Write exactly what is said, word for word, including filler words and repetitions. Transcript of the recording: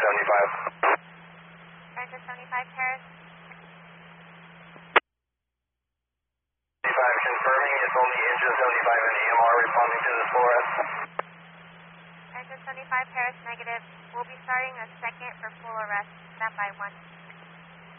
seventy-five. Engine seventy-five, Paris. seventy-five confirming it's only engine seventy-five and A M R responding to this full arrest. Engine seventy-five, Paris, negative. We'll be starting a second for full arrest. Stand by one.